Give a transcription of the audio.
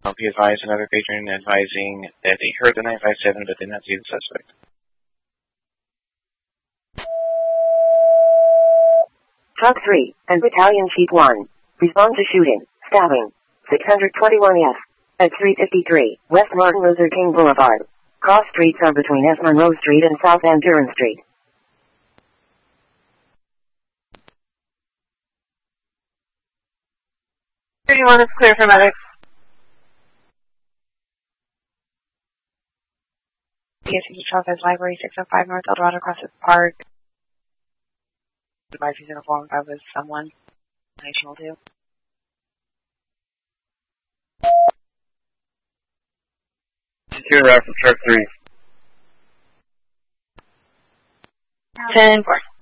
Be advised, another patron advising that they heard the 957 but did not see the suspect. Truck 3 and Battalion Chief 1. Respond to shooting, stabbing, 621F. At 353, West Martin Luther King Boulevard. Cross streets are between S. Monroe Street and South Van Buren Street. 31 is clear for medics. PSC Chavez Library, 605 North Eldorado Crossing Park. Advise he's in a form of with someone. National 2. Secure route from truck 3. 10-4.